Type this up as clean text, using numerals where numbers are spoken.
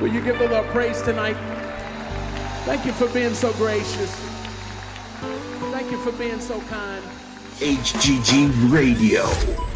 Will you give the Lord praise tonight? Thank you for being so gracious. Thank you for being so kind. HGG Radio.